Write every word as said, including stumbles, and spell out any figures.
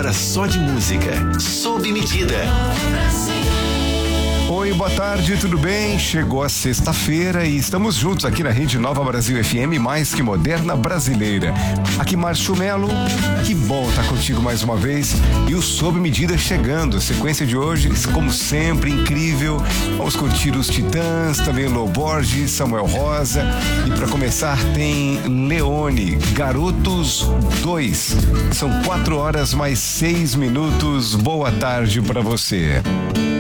hora só de música, sob medida. Oi, boa tarde, tudo bem? Chegou a sexta-feira e estamos juntos aqui na Rede Nova Brasil F M, mais que moderna brasileira. Aqui Márcio Melo, que bom estar contigo mais uma vez. E o Sob Medida chegando, a sequência de hoje, como sempre, incrível. Vamos curtir os Titãs, também Lô Borges, Samuel Rosa. E para começar tem Leone, Garotos dois. São quatro horas mais seis minutos. Boa tarde para você.